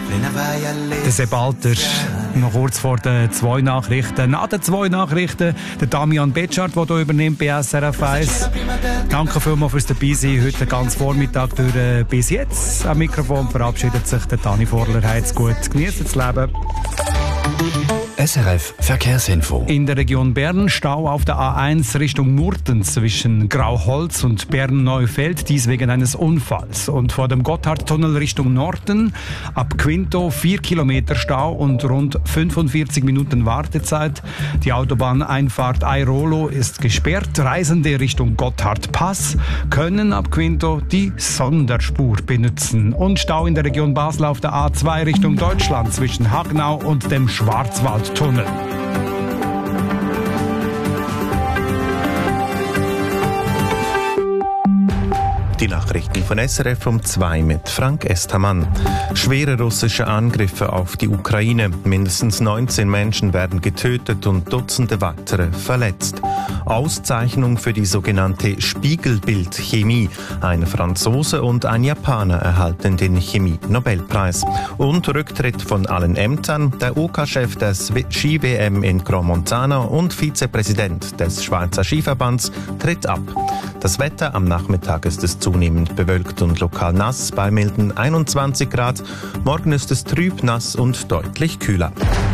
Der Sepp Alter, noch kurz vor den 2 Nachrichten. Nach den 2 Nachrichten, der Damian Betschart, der hier übernimmt bei SRF 1. Danke vielmals fürs Dabeisein, heute den ganzen Vormittag durch bis jetzt. Am Mikrofon verabschiedet sich der Dani Vorler. Heit's gut, genießt das Leben. SRF Verkehrsinfo. In der Region Bern Stau auf der A1 Richtung Murten zwischen Grauholz und Bern-Neufeld, dies wegen eines Unfalls. Und vor dem Gotthardtunnel Richtung Norden ab Quinto 4 Kilometer Stau und rund 45 Minuten Wartezeit. Die Autobahneinfahrt Airolo ist gesperrt. Reisende Richtung Gotthardpass können ab Quinto die Sonderspur benutzen. Und Stau in der Region Basel auf der A2 Richtung Deutschland zwischen Hagnau und dem Schwarzwaldtunnel. Die Nachrichten von SRF um 2 mit Frank Estermann. Schwere russische Angriffe auf die Ukraine. Mindestens 19 Menschen werden getötet und Dutzende weitere verletzt. Auszeichnung für die sogenannte Spiegelbildchemie. Ein Franzose und ein Japaner erhalten den Chemie-Nobelpreis. Und Rücktritt von allen Ämtern. Der OK-Chef des Ski-WM in Crans-Montana und Vizepräsident des Schweizer Skiverbands tritt ab. Das Wetter am Nachmittag ist es zunehmend bewölkt und lokal nass bei milden 21 Grad. Morgen ist es trüb, nass und deutlich kühler.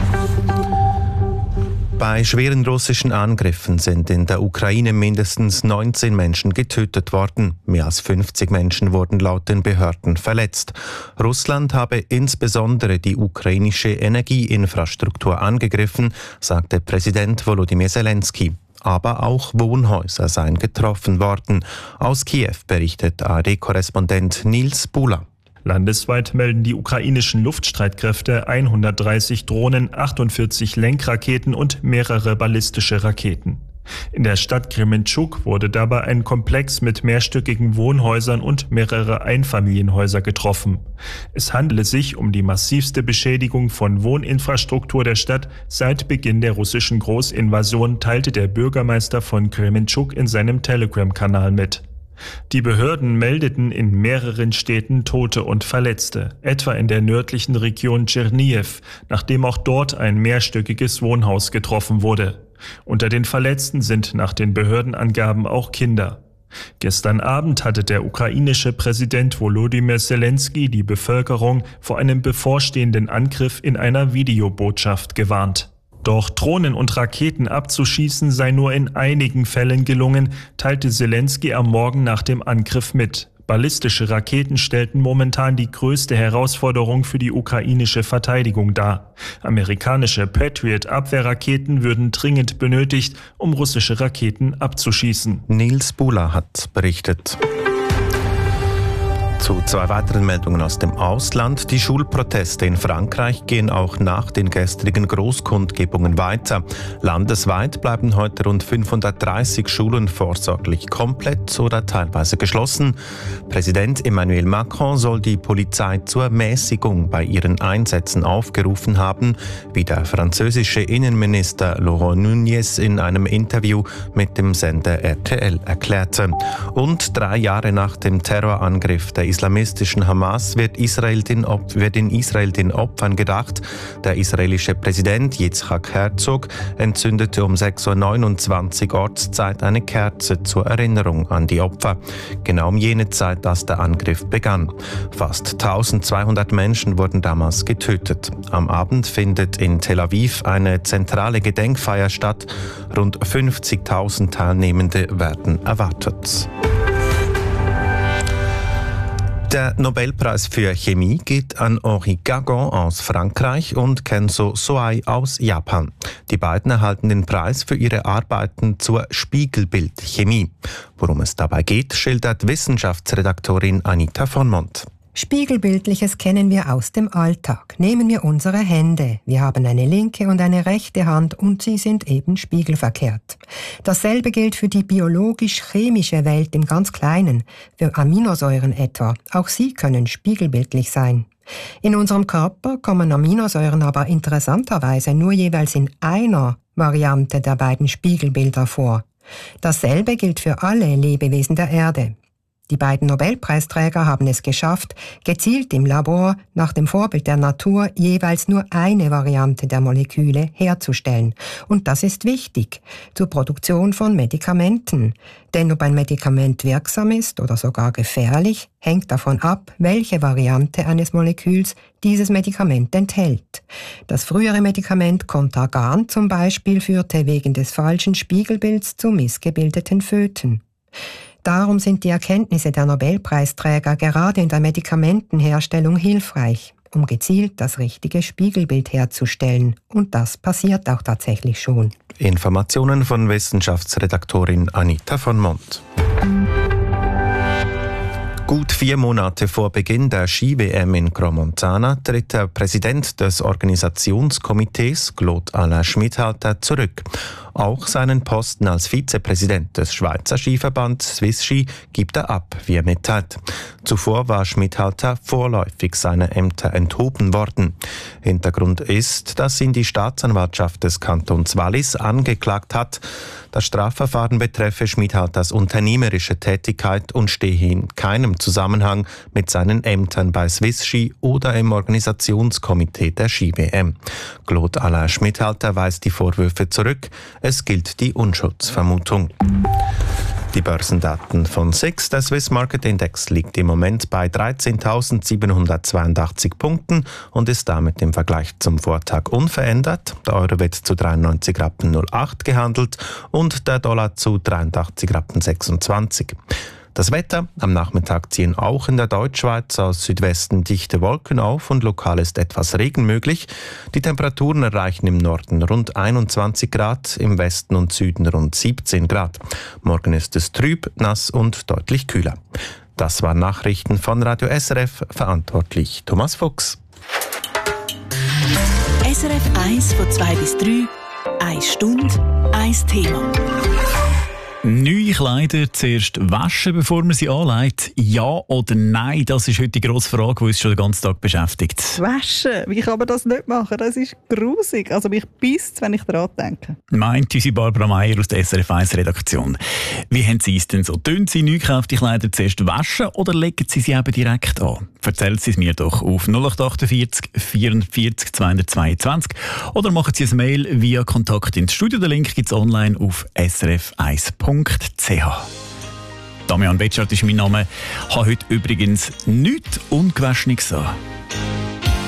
Bei schweren russischen Angriffen sind in der Ukraine mindestens 19 Menschen getötet worden. Mehr als 50 Menschen wurden laut den Behörden verletzt. Russland habe insbesondere die ukrainische Energieinfrastruktur angegriffen, sagte Präsident Volodymyr Zelensky. Aber auch Wohnhäuser seien getroffen worden. Aus Kiew berichtet ARD-Korrespondent Nils Bula. Landesweit melden die ukrainischen Luftstreitkräfte 130 Drohnen, 48 Lenkraketen und mehrere ballistische Raketen. In der Stadt Kremenchuk wurde dabei ein Komplex mit mehrstöckigen Wohnhäusern und mehrere Einfamilienhäuser getroffen. Es handele sich um die massivste Beschädigung von Wohninfrastruktur der Stadt seit Beginn der russischen Großinvasion, teilte der Bürgermeister von Kremenchuk in seinem Telegram-Kanal mit. Die Behörden meldeten in mehreren Städten Tote und Verletzte, etwa in der nördlichen Region Tschernihiv, nachdem auch dort ein mehrstöckiges Wohnhaus getroffen wurde. Unter den Verletzten sind nach den Behördenangaben auch Kinder. Gestern Abend hatte der ukrainische Präsident Volodymyr Zelensky die Bevölkerung vor einem bevorstehenden Angriff in einer Videobotschaft gewarnt. Doch Drohnen und Raketen abzuschießen sei nur in einigen Fällen gelungen, teilte Zelensky am Morgen nach dem Angriff mit. Ballistische Raketen stellten momentan die größte Herausforderung für die ukrainische Verteidigung dar. Amerikanische Patriot-Abwehrraketen würden dringend benötigt, um russische Raketen abzuschießen. Nils Bula hat berichtet. Zu 2 weiteren Meldungen aus dem Ausland. Die Schulproteste in Frankreich gehen auch nach den gestrigen Großkundgebungen weiter. Landesweit bleiben heute rund 530 Schulen vorsorglich komplett oder teilweise geschlossen. Präsident Emmanuel Macron soll die Polizei zur Mäßigung bei ihren Einsätzen aufgerufen haben, wie der französische Innenminister Laurent Nunez in einem Interview mit dem Sender RTL erklärte. Und 3 Jahre nach dem Terrorangriff der islamistischen Hamas wird in Israel den Opfern gedacht. Der israelische Präsident Yitzhak Herzog entzündete um 6.29 Uhr Ortszeit eine Kerze zur Erinnerung an die Opfer. Genau um jene Zeit, als der Angriff begann. Fast 1200 Menschen wurden damals getötet. Am Abend findet in Tel Aviv eine zentrale Gedenkfeier statt. Rund 50.000 Teilnehmende werden erwartet. Der Nobelpreis für Chemie geht an Henri Gagon aus Frankreich und Kenzo Soai aus Japan. Die beiden erhalten den Preis für ihre Arbeiten zur Spiegelbildchemie. Worum es dabei geht, schildert Wissenschaftsredaktorin Anita von Mont. Spiegelbildliches kennen wir aus dem Alltag. Nehmen wir unsere Hände. Wir haben eine linke und eine rechte Hand und sie sind eben spiegelverkehrt. Dasselbe gilt für die biologisch-chemische Welt im ganz Kleinen, für Aminosäuren etwa. Auch sie können spiegelbildlich sein. In unserem Körper kommen Aminosäuren aber interessanterweise nur jeweils in einer Variante der beiden Spiegelbilder vor. Dasselbe gilt für alle Lebewesen der Erde. Die beiden Nobelpreisträger haben es geschafft, gezielt im Labor nach dem Vorbild der Natur jeweils nur eine Variante der Moleküle herzustellen. Und das ist wichtig zur Produktion von Medikamenten. Denn ob ein Medikament wirksam ist oder sogar gefährlich, hängt davon ab, welche Variante eines Moleküls dieses Medikament enthält. Das frühere Medikament Contergan zum Beispiel führte wegen des falschen Spiegelbilds zu missgebildeten Föten. Darum sind die Erkenntnisse der Nobelpreisträger gerade in der Medikamentenherstellung hilfreich, um gezielt das richtige Spiegelbild herzustellen. Und das passiert auch tatsächlich schon. Informationen von Wissenschaftsredaktorin Anita von Mont. Gut 4 Monate vor Beginn der Ski-WM in Crans-Montana tritt der Präsident des Organisationskomitees, Claude Alain Schmidhalter, zurück. Auch seinen Posten als Vizepräsident des Schweizer Skiverbands Swiss Ski gibt er ab, wie er mitteilt. Zuvor war Schmidhalter vorläufig seiner Ämter enthoben worden. Hintergrund ist, dass ihn die Staatsanwaltschaft des Kantons Wallis angeklagt hat. Das Strafverfahren betreffe Schmidhalters unternehmerische Tätigkeit und stehe in keinem Zusammenhang mit seinen Ämtern bei Swiss Ski oder im Organisationskomitee der Ski-WM. Claude Alain Schmidhalter weist die Vorwürfe zurück. Es gilt die Unschuldsvermutung. Die Börsendaten von SIX, der Swiss Market Index, liegt im Moment bei 13.782 Punkten und ist damit im Vergleich zum Vortag unverändert. Der Euro wird zu 93,08 Rappen gehandelt und der Dollar zu 83,26 Rappen. Das Wetter: Am Nachmittag ziehen auch in der Deutschschweiz aus Südwesten dichte Wolken auf und lokal ist etwas Regen möglich. Die Temperaturen erreichen im Norden rund 21 Grad, im Westen und Süden rund 17 Grad. Morgen ist es trüb, nass und deutlich kühler. Das waren Nachrichten von Radio SRF, verantwortlich Thomas Fuchs. SRF 1 von 2 bis 3, 1 Stunde, 1 Thema. Neue Kleider zuerst waschen, bevor man sie anlegt? Ja oder nein? Das ist heute die grosse Frage, die uns schon den ganzen Tag beschäftigt. Waschen? Wie kann man das nicht machen? Das ist grusig. Also mich pisst, wenn ich daran denke. Meint unsere Barbara Meier aus der SRF 1 Redaktion. Wie haben Sie es denn so? Tun Sie neu gekaufte Kleider zuerst waschen oder legen Sie sie eben direkt an? Erzählen Sie es mir doch auf 0848 44 222 oder machen Sie ein Mail via Kontakt ins Studio. Den Link gibt es online auf srf1.ch. Damian Betschart ist mein Name. Ich habe heute übrigens nichts Ungewaschenes an.